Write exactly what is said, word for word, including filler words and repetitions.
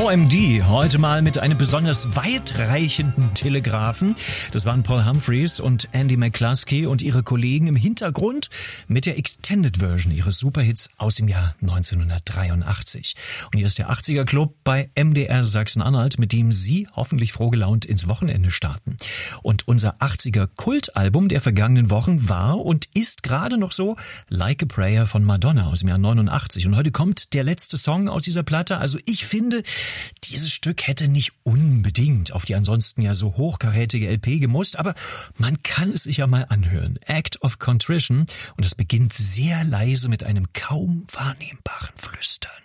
O M D, heute mal mit einem besonders weitreichenden Telegraphen. Das waren Paul Humphreys und Andy McCluskey und ihre Kollegen im Hintergrund mit der Extended Version ihres Superhits aus dem Jahr neunzehnhundertdreiundachtzig. Und hier ist der achtziger Club bei M D R Sachsen-Anhalt, mit dem Sie hoffentlich frohgelaunt ins Wochenende starten. Und unser achtziger Kultalbum der vergangenen Wochen war und ist gerade noch so Like a Prayer von Madonna aus dem Jahr neunundachtzig. Und heute kommt der letzte Song aus dieser Platte. Also ich finde, dieses Stück hätte nicht unbedingt auf die ansonsten ja so hochkarätige L P gemusst, aber man kann es sich ja mal anhören. Act of Contrition, und es beginnt sehr leise mit einem kaum wahrnehmbaren Flüstern.